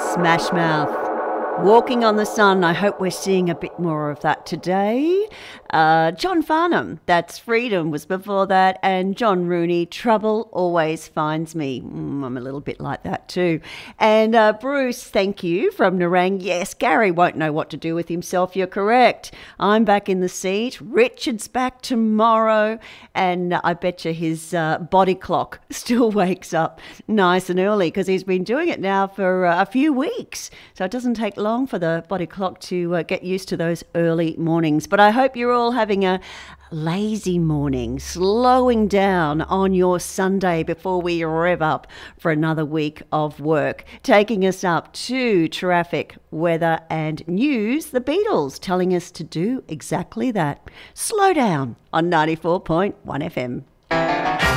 Smash Mouth. Walking on the Sun. I hope we're seeing a bit more of that today. John Farnham, That's Freedom, was before that. And John Rooney, Trouble Always Finds Me. I'm a little bit like that too. And Bruce, thank you, from Nerang. Yes, Gary won't know what to do with himself. You're correct. I'm back in the seat. Richard's back tomorrow. And I bet you his body clock still wakes up nice and early because he's been doing it now for a few weeks. So it doesn't take long for the body clock to get used to those early mornings. But I hope you're all having a lazy morning, slowing down on your Sunday before we rev up for another week of work. Taking us up to traffic, weather and news, the Beatles telling us to do exactly that. Slow down on 94.1 FM.